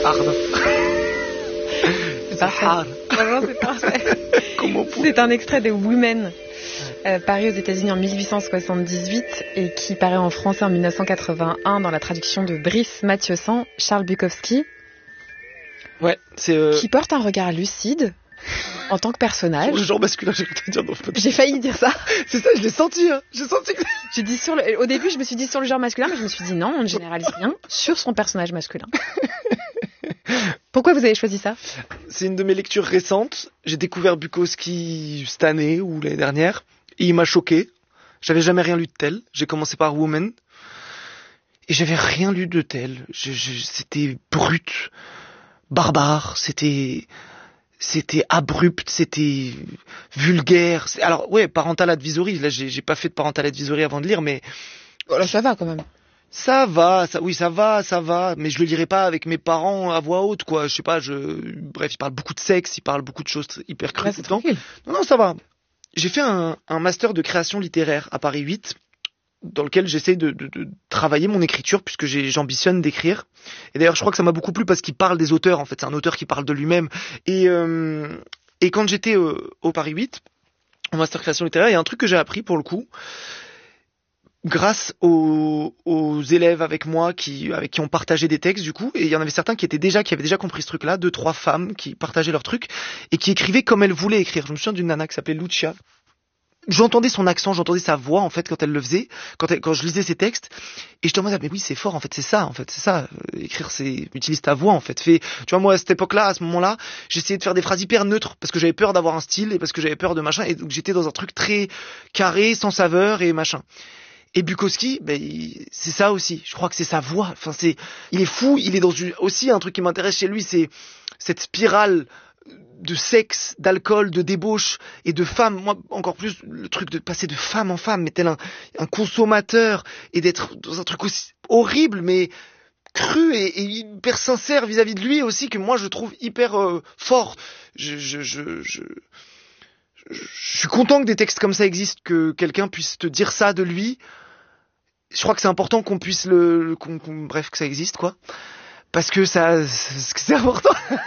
hard. C'est parfait. Vraiment, c'est parfait. C'est un extrait de Women, paru aux États-Unis en 1878 et qui paraît en français en 1981 dans la traduction de Brice Mathieusan, Charles Bukowski. Ouais, c'est. Qui porte un regard lucide en tant que personnage. Sur le genre masculin, j'ai cru te dire. J'ai failli dire ça. C'est ça, je l'ai senti. Hein. J'ai senti. J'ai dit au début, je me suis dit sur le genre masculin, mais je me suis dit non, on ne généralise rien sur son personnage masculin. Pourquoi vous avez choisi ça ? C'est une de mes lectures récentes. J'ai découvert Bukowski cette année ou l'année dernière. Et il m'a choqué. J'avais jamais rien lu de tel. J'ai commencé par Woman. Et j'avais rien lu de tel. C'était brut, barbare, c'était abrupt, c'était vulgaire. Alors ouais, Parental Advisory. Là, j'ai pas fait de Parental Advisory avant de lire, mais voilà, ça va quand même. Ça va, ça va, mais je le lirai pas avec mes parents à voix haute, quoi. Je sais pas, bref, il parle beaucoup de sexe, il parle beaucoup de choses hyper crues tout le temps. Non, ça va. J'ai fait un master de création littéraire à Paris 8, dans lequel j'essaie de travailler mon écriture, puisque j'ambitionne d'écrire. Et d'ailleurs, je crois que ça m'a beaucoup plu parce qu'il parle des auteurs, en fait. C'est un auteur qui parle de lui-même. Et quand j'étais au Paris 8, en master création littéraire, il y a un truc que j'ai appris pour le coup. Grâce aux élèves avec moi avec qui on partageait des textes du coup, et il y en avait certains qui avaient déjà compris ce truc-là, 2-3 femmes qui partageaient leurs trucs et qui écrivaient comme elles voulaient écrire. Je me souviens d'une nana qui s'appelait Lucia. J'entendais son accent, j'entendais sa voix en fait quand elle le faisait, quand je lisais ses textes, et je te disais mais oui c'est fort en fait, c'est ça écrire c'est utilise ta voix en fait. Tu vois moi à cette époque-là, à ce moment-là, j'essayais de faire des phrases hyper neutres parce que j'avais peur d'avoir un style et parce que j'avais peur de machin, et donc j'étais dans un truc très carré, sans saveur et machin. Et Bukowski, c'est ça aussi. Je crois que c'est sa voix. Enfin, il est fou. Il est aussi un truc qui m'intéresse chez lui, c'est cette spirale de sexe, d'alcool, de débauche et de femme. Moi, encore plus, le truc de passer de femme en femme, mais tel un consommateur et d'être dans un truc aussi horrible, mais cru et hyper sincère vis-à-vis de lui aussi, que moi je trouve hyper fort. Je suis content que des textes comme ça existent, que quelqu'un puisse te dire ça de lui. Je crois que c'est important qu'on puisse bref, que ça existe, quoi. Parce que c'est important.